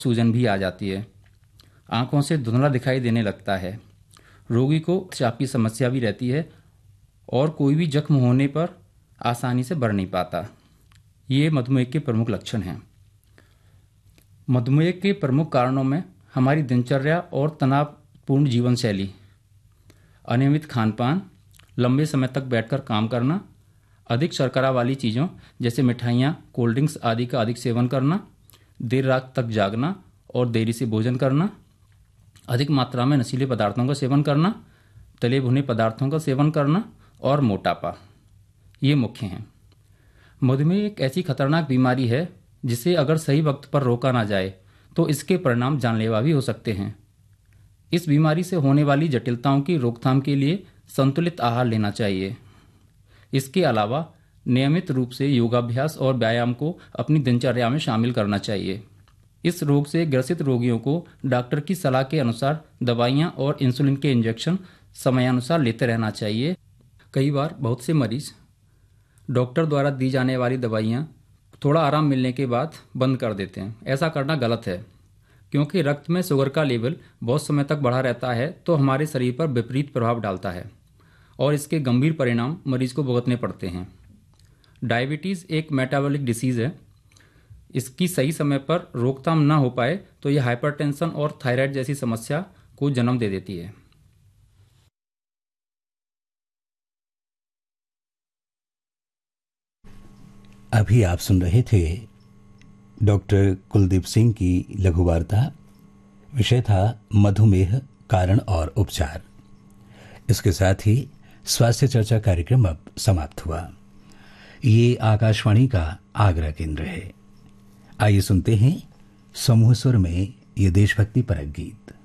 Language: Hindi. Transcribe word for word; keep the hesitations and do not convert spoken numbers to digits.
सूजन भी आ जाती है। आंखों से धुंधला दिखाई देने लगता है। रोगी को चाप की समस्या भी रहती है और कोई भी जख्म होने पर आसानी से बढ़ नहीं पाता। ये मधुमेह के प्रमुख लक्षण हैं। मधुमेह के प्रमुख कारणों में हमारी दिनचर्या और तनावपूर्ण जीवन शैली, अनियमित खान पान, लंबे समय तक बैठकर काम करना, अधिक शर्करा वाली चीज़ों जैसे मिठाइयाँ, कोल्ड ड्रिंक्स आदि का अधिक सेवन करना, देर रात तक जागना और देरी से भोजन करना, अधिक मात्रा में नशीले पदार्थों का सेवन करना, तले भुने पदार्थों का सेवन करना और मोटापा, ये मुख्य हैं। मधुमेह एक ऐसी खतरनाक बीमारी है जिसे अगर सही वक्त पर रोका ना जाए तो इसके परिणाम जानलेवा भी हो सकते हैं। इस बीमारी से होने वाली जटिलताओं की रोकथाम के लिए संतुलित आहार लेना चाहिए। इसके अलावा नियमित रूप से योगाभ्यास और व्यायाम को अपनी दिनचर्या में शामिल करना चाहिए। इस रोग से ग्रसित रोगियों को डॉक्टर की सलाह के अनुसार दवाइयाँ और इंसुलिन के इंजेक्शन समयानुसार लेते रहना चाहिए। कई बार बहुत से मरीज डॉक्टर द्वारा दी जाने वाली दवाइयाँ थोड़ा आराम मिलने के बाद बंद कर देते हैं। ऐसा करना गलत है, क्योंकि रक्त में शुगर का लेवल बहुत समय तक बढ़ा रहता है तो हमारे शरीर पर विपरीत प्रभाव डालता है और इसके गंभीर परिणाम मरीज को भुगतने पड़ते हैं। डायबिटीज़ एक मेटाबॉलिक डिसीज़ है। इसकी सही समय पर रोकथाम ना हो पाए तो यह हाइपरटेंशन और थायराइड जैसी समस्या को जन्म दे देती है। अभी आप सुन रहे थे डॉक्टर कुलदीप सिंह की लघु वार्ता। विषय था मधुमेह, कारण और उपचार। इसके साथ ही स्वास्थ्य चर्चा कार्यक्रम अब समाप्त हुआ। ये आकाशवाणी का आगरा केंद्र है। आइए सुनते हैं समूह सुर में ये देशभक्ति परक गीत।